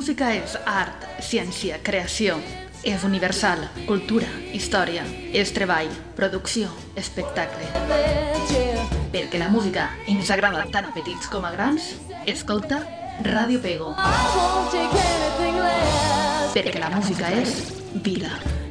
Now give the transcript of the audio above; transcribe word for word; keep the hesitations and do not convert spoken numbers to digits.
música és art, ciència, creació. És universal, cultura, història, és treball, producció, espectacle. Perquè la música ens agrada tant a petits com a grans, escolta Ràdio Pego. Perquè la música és vida.